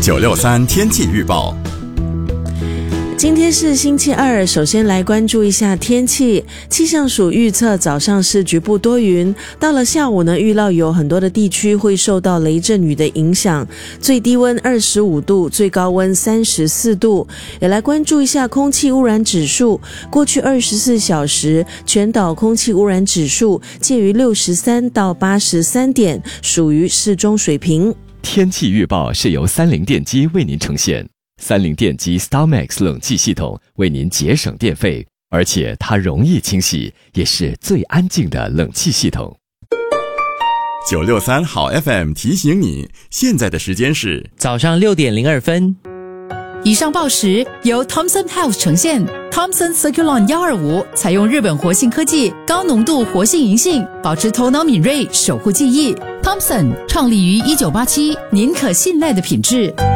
963天气预报。 今天是星期二，首先来关注一下天气。气象署预测早上是局部多云，到了下午呢，预料有很多的地区会受到雷阵雨的影响，最低温25度，最高温34度。也来关注一下空气污染指数，过去24小时全岛空气污染指数介于63到83点，属于适中水平。 天气预报是由三菱电机为您呈现。三菱电机 StarMax 冷气系统为您节省电费，而且它容易清洗，也是最安静的冷气系统。 963好 FM 提醒你，现在的时间是早上6点02分。 以上报时由 Thomson Health 呈现。Thomson Circulon 125采用日本活性科技，高浓度活性银杏，保持头脑敏锐，守护记忆。Thomson 创立于1987，您可信赖的品质。